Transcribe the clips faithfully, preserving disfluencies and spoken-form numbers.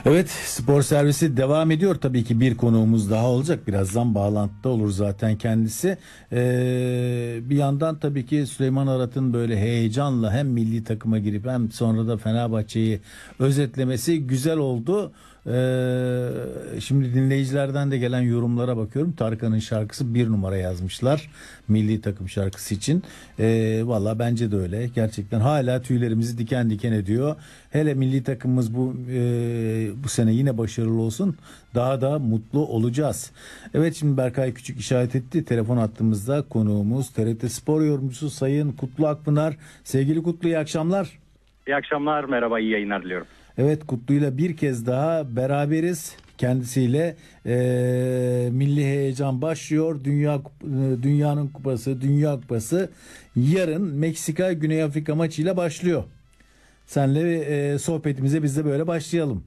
Evet, spor servisi devam ediyor. Tabii ki bir konuğumuz daha olacak. Birazdan bağlantıda olur zaten kendisi. Ee, bir yandan tabii ki Süleyman Arat'ın böyle heyecanla hem milli takıma girip hem sonra da Fenerbahçe'yi özetlemesi güzel oldu. Ee, şimdi dinleyicilerden de gelen yorumlara bakıyorum. Tarkan'ın şarkısı bir numara yazmışlar. Milli takım şarkısı için. Ee, Valla bence de öyle. Gerçekten hala tüylerimizi diken diken ediyor. Hele milli takımımız bu e, bu sene yine başarılı olsun. Daha da mutlu olacağız. Evet, şimdi Berkay Küçük işaret etti. Telefon attığımızda konuğumuz T R T Spor yorumcusu Sayın Kutlu Akpınar. Sevgili Kutlu, iyi akşamlar. İyi akşamlar, merhaba, iyi yayınlar diliyorum. Evet, Kutlu'yla bir kez daha beraberiz. Kendisiyle e, milli heyecan başlıyor. Dünya e, Dünyanın kupası, Dünya Kupası yarın Meksika Güney Afrika maçıyla başlıyor. Senle e, sohbetimize biz de böyle başlayalım.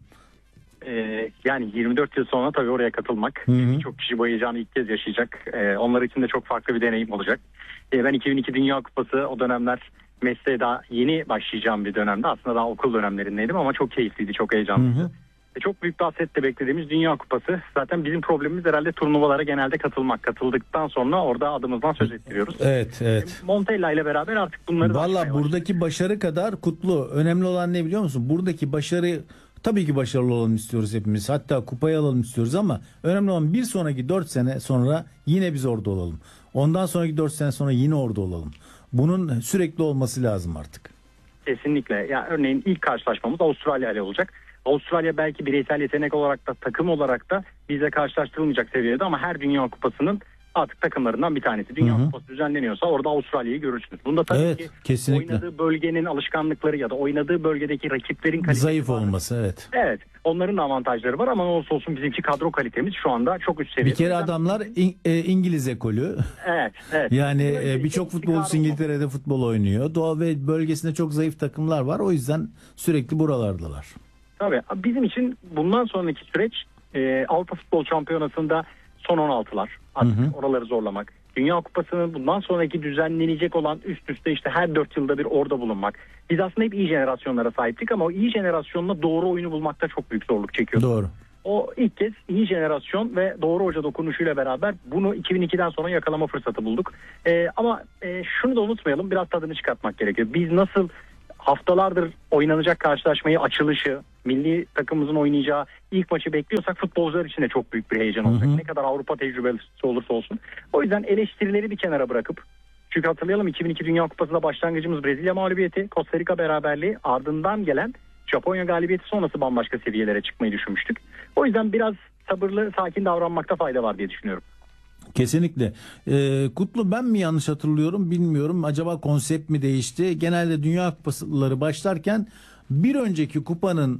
Ee, yani yirmi dört yıl sonra tabii oraya katılmak, birçok kişi bu heyecanı ilk kez yaşayacak. Ee, onlar için de çok farklı bir deneyim olacak. Ee, ben iki bin iki Dünya Kupası o dönemler mesleğe daha yeni başlayacağım bir dönemde. Aslında daha okul dönemlerindeydim ama çok keyifliydi, çok heyecanlıydı. Hı hı. E, çok büyük bir hasretle beklediğimiz Dünya Kupası. Zaten bizim problemimiz herhalde turnuvalara genelde katılmak. Katıldıktan sonra orada adımızdan söz ettiriyoruz. Evet, evet. Montella ile beraber artık bunları... Valla buradaki başarı kadar Kutlu, önemli olan ne biliyor musun? Buradaki başarı, tabii ki başarılı olalım istiyoruz hepimiz. Hatta kupayı alalım istiyoruz ama önemli olan bir sonraki dört sene sonra yine biz orada olalım. Ondan sonraki dört sene sonra yine orada olalım. Bunun sürekli olması lazım artık. Kesinlikle. Ya örneğin ilk karşılaşmamız Avustralya ile olacak. Avustralya belki bireysel yetenek olarak da takım olarak da bizle karşılaştırılmayacak seviyede ama her Dünya Kupası'nın artık takımlarından bir tanesi. Dünya hı hı. Kupası düzenleniyorsa orada Avustralya'yı görürsünüz. Bunda tabii evet, ki kesinlikle. Oynadığı bölgenin alışkanlıkları ya da oynadığı bölgedeki rakiplerin kalitesi zayıf var. olması, evet. Evet. Onların avantajları var ama ne olursa olsun bizimki kadro kalitemiz şu anda çok üst seviyede. Bir kere adamlar İng- e, İngiliz ekolü. Evet, evet. Yani e, birçok futbolcusu İngiltere'de futbol oynuyor. Doğu ve bölgesinde çok zayıf takımlar var. O yüzden sürekli buralardalar. Tabii. Bizim için bundan sonraki süreç e, Avrupa Futbol Şampiyonası'nda son on altılar. Artık hı hı. oraları zorlamak. Dünya Kupası'nın bundan sonraki düzenlenecek olan üst üste işte her dört yılda bir orada bulunmak. Biz aslında hep iyi jenerasyonlara sahiptik ama o iyi jenerasyonla doğru oyunu bulmakta çok büyük zorluk çekiyorduk. Doğru. O ilk kez iyi jenerasyon ve doğru hoca dokunuşuyla beraber bunu iki bin ikiden sonra yakalama fırsatı bulduk. Ee, ama e, şunu da unutmayalım, biraz tadını çıkartmak gerekiyor. Biz nasıl haftalardır oynanacak karşılaşmayı, açılışı, milli takımımızın oynayacağı ilk maçı bekliyorsak futbolcular için de çok büyük bir heyecan olacak. Hı hı. Ne kadar Avrupa tecrübesi olursa olsun. O yüzden eleştirileri bir kenara bırakıp, çünkü hatırlayalım iki bin iki Dünya Kupası'nda başlangıcımız Brezilya mağlubiyeti, Costa Rica beraberliği, ardından gelen Japonya galibiyeti sonrası bambaşka seviyelere çıkmayı düşünmüştük. O yüzden biraz sabırlı, sakin davranmakta fayda var diye düşünüyorum. Kesinlikle. Ee, Kutlu, ben mi yanlış hatırlıyorum bilmiyorum. Acaba konsept mi değişti? Genelde Dünya Kupaları başlarken bir önceki kupanın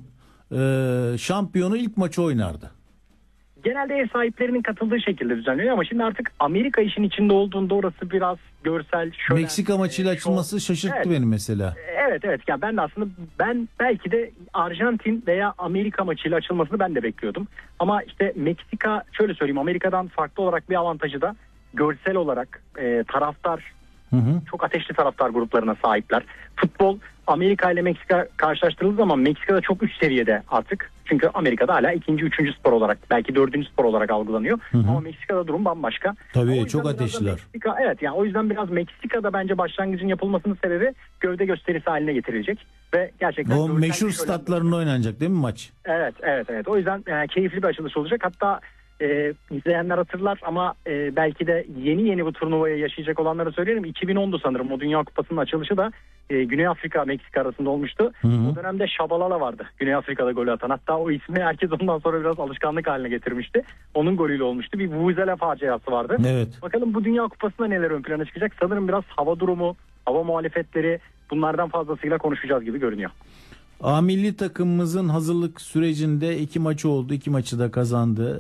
e, şampiyonu ilk maçı oynardı. Genelde ev sahiplerinin katıldığı şekilde düzenleniyor ama şimdi artık Amerika işin içinde olduğunda orası biraz görsel, şölen. Meksika maçıyla açılması şaşırttı evet. beni mesela. Evet evet. Yani ben de aslında ben belki de Arjantin veya Amerika maçıyla açılmasını ben de bekliyordum. Ama işte Meksika, şöyle söyleyeyim, Amerika'dan farklı olarak bir avantajı da görsel olarak e, taraftar, hı hı. çok ateşli taraftar gruplarına sahipler. Futbol Amerika ile Meksika karşılaştırıldığı zaman Meksika'da çok üst seviyede artık. Çünkü Amerika'da hala ikinci, üçüncü spor olarak, belki dördüncü spor olarak algılanıyor. Hı hı. Ama Meksika'da durum bambaşka. Tabii çok ateşliler. Meksika, evet yani o yüzden biraz Meksika'da bence başlangıcın yapılmasının sebebi gövde gösterisi haline getirilecek. Ve gerçekten o meşhur statlarında oynanacak değil mi maç? Evet, evet, evet. O yüzden yani keyifli bir açılış olacak. Hatta e, izleyenler hatırlar ama e, belki de yeni yeni bu turnuvayı yaşayacak olanlara söyleyelim. iki bin ondu sanırım o Dünya Kupası'nın açılışı da e, Güney Afrika Meksika arasında olmuştu. Hı hı. O dönemde Shabalala vardı Güney Afrika'da golü atan. Hatta o ismi herkes ondan sonra biraz alışkanlık haline getirmişti. Onun golüyle olmuştu. Bir Vuvuzela faciası vardı. Evet. Bakalım bu Dünya Kupası'nda neler ön plana çıkacak? Sanırım biraz hava durumu, hava muhalefetleri, bunlardan fazlasıyla konuşacağız gibi görünüyor. A milli takımımızın hazırlık sürecinde iki maçı oldu. İki maçı da kazandı.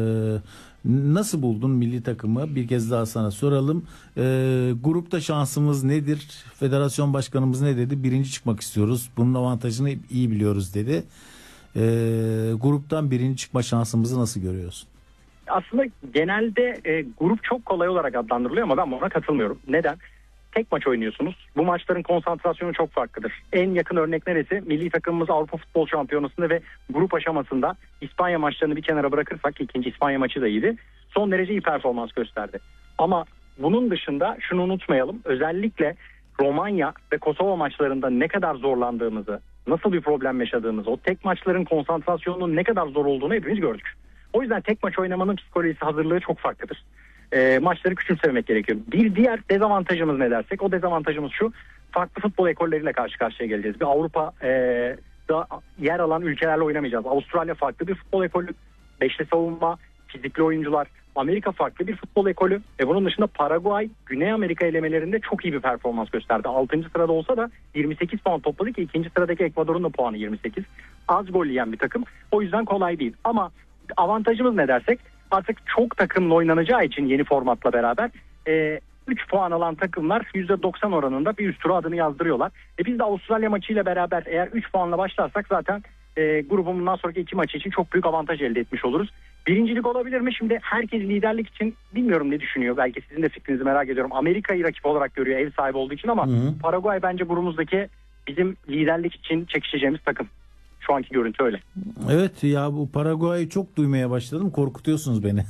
Ee, nasıl buldun milli takımı? Bir kez daha sana soralım. Ee, grupta şansımız nedir? Federasyon başkanımız ne dedi? Birinci çıkmak istiyoruz. Bunun avantajını iyi biliyoruz dedi. Ee, gruptan birinci çıkma şansımızı nasıl görüyorsun? Aslında genelde e, grup çok kolay olarak adlandırılıyor ama ben buna katılmıyorum. Neden? tek maç oynuyorsunuz. Bu maçların konsantrasyonu çok farklıdır. En yakın örnek neresi? Milli takımımız Avrupa Futbol Şampiyonası'nda ve grup aşamasında İspanya maçlarını bir kenara bırakırsak, ikinci İspanya maçı da iyiydi, son derece iyi performans gösterdi. Ama bunun dışında şunu unutmayalım. Özellikle Romanya ve Kosova maçlarında ne kadar zorlandığımızı, nasıl bir problem yaşadığımızı, o tek maçların konsantrasyonunun ne kadar zor olduğunu hepimiz gördük. O yüzden tek maç oynamanın psikolojisi, hazırlığı çok farklıdır. E, maçları küçümsememek gerekiyor. Bir diğer dezavantajımız ne dersek, o dezavantajımız şu: farklı futbol ekolleriyle karşı karşıya geleceğiz. Bir Avrupa'da yer alan ülkelerle oynamayacağız. Avustralya farklı bir futbol ekolü, beşli savunma, fizikli oyuncular. Amerika farklı bir futbol ekolü ve bunun dışında Paraguay, Güney Amerika elemelerinde çok iyi bir performans gösterdi. altıncı sırada olsa da yirmi sekiz puan topladı ki ikinci sıradaki Ekvador'un da puanı yirmi sekiz. Az gol yiyen bir takım. O yüzden kolay değil. Ama avantajımız ne dersek, artık çok takımla oynanacağı için yeni formatla beraber e, üç puan alan takımlar yüzde doksan oranında bir üst tura adını yazdırıyorlar. E biz de Avustralya maçıyla beraber eğer üç puanla başlarsak zaten e, grubun bundan sonraki iki maçı için çok büyük avantaj elde etmiş oluruz. Birincilik olabilir mi? Şimdi herkes liderlik için bilmiyorum ne düşünüyor. Belki sizin de fikrinizi merak ediyorum. Amerika'yı rakip olarak görüyor ev sahibi olduğu için ama hı hı. Paraguay bence grubumuzdaki bizim liderlik için çekişeceğimiz takım. Şu anki görüntü öyle. Evet ya, bu Paraguay'ı çok duymaya başladım. Korkutuyorsunuz beni.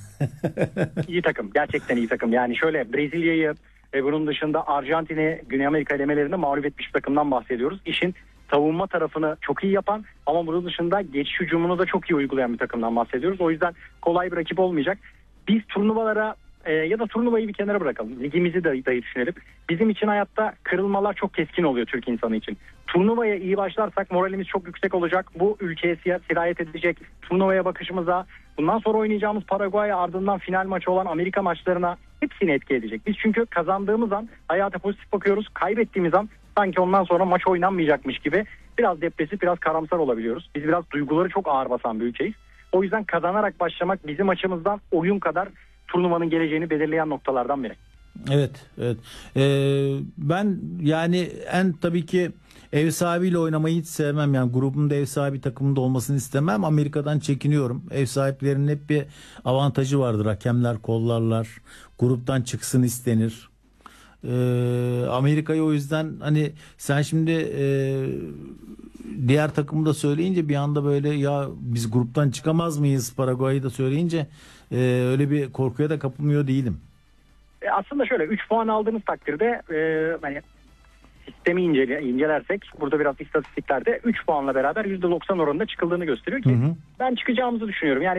İyi takım. Gerçekten iyi takım. Yani şöyle Brezilya'yı ve bunun dışında Arjantin'i Güney Amerika elemelerinde mağlup etmiş bir takımdan bahsediyoruz. İşin savunma tarafını çok iyi yapan ama bunun dışında geçiş hücumunu da çok iyi uygulayan bir takımdan bahsediyoruz. O yüzden kolay bir rakip olmayacak. Biz turnuvalara e, ya da turnuvayı bir kenara bırakalım. Ligimizi de dahi düşünelim. Bizim için hayatta kırılmalar çok keskin oluyor Türk insanı için. Turnuvaya iyi başlarsak moralimiz çok yüksek olacak. Bu ülkeye sirayet edecek. Turnuvaya bakışımıza, bundan sonra oynayacağımız Paraguay'a, ardından final maçı olan Amerika maçlarına hepsini etki edecek. Biz çünkü kazandığımız an hayata pozitif bakıyoruz. Kaybettiğimiz an sanki ondan sonra maç oynanmayacakmış gibi biraz depresif, biraz karamsar olabiliyoruz. Biz biraz duyguları çok ağır basan bir ülkeyiz. O yüzden kazanarak başlamak bizim açımızdan oyun kadar turnuvanın geleceğini belirleyen noktalardan biri. Evet, evet. Ee, ben yani en tabii ki ev sahibiyle oynamayı hiç sevmem. Yani grubumda ev sahibi takımında olmasını istemem. Amerika'dan çekiniyorum. Ev sahiplerinin hep bir avantajı vardır. Hakemler kollarlar. Gruptan çıksın istenir. Ee, Amerika'yı o yüzden hani sen şimdi e, diğer takımı da söyleyince bir anda böyle ya biz gruptan çıkamaz mıyız Paraguay'ı da söyleyince e, öyle bir korkuya da kapılmıyor değilim. E aslında şöyle üç puan aldığınız takdirde e, hani sistemi incele, incelersek burada biraz istatistiklerde üç puanla beraber yüzde doksan oranında çıkıldığını gösteriyor ki hı hı. ben çıkacağımızı düşünüyorum. Yani